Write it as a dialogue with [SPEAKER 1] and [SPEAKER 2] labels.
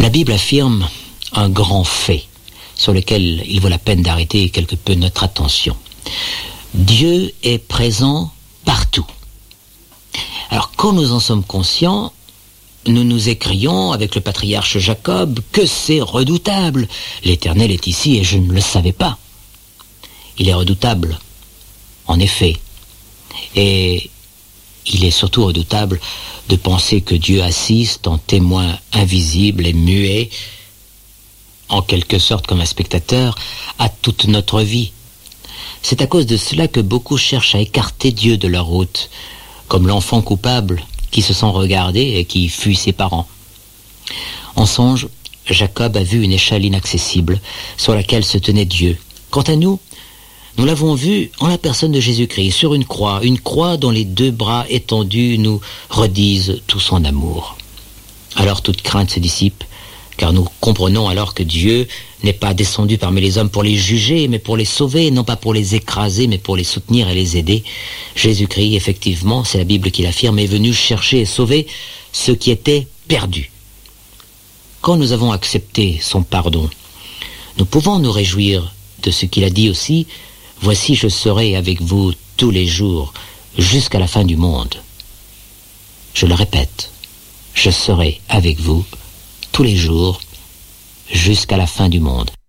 [SPEAKER 1] La Bible affirme un grand fait sur lequel il vaut la peine d'arrêter quelque peu notre attention. Dieu est présent partout. Alors quand nous en sommes conscients, nous nous écrions avec le patriarche Jacob que c'est redoutable. L'Éternel est ici et je ne le savais pas. Il est redoutable, en effet. Et il est surtout redoutable de penser que Dieu assiste en témoin invisible et muet, en quelque sorte comme un spectateur, à toute notre vie. C'est à cause de cela que beaucoup cherchent à écarter Dieu de leur route, comme l'enfant coupable qui se sent regardé et qui fuit ses parents. En songe, Jacob a vu une échelle inaccessible sur laquelle se tenait Dieu. Quant à nous, nous l'avons vu en la personne de Jésus-Christ, sur une croix dont les deux bras étendus nous redisent tout son amour. Alors toute crainte se dissipe, car nous comprenons alors que Dieu n'est pas descendu parmi les hommes pour les juger, mais pour les sauver, non pas pour les écraser, mais pour les soutenir et les aider. Jésus-Christ, effectivement, c'est la Bible qui l'affirme, est venu chercher et sauver ceux qui étaient perdus. Quand nous avons accepté son pardon, nous pouvons nous réjouir de ce qu'il a dit aussi, « Voici, je serai avec vous tous les jours, jusqu'à la fin du monde. » Je le répète, je serai avec vous tous les jours, jusqu'à la fin du monde.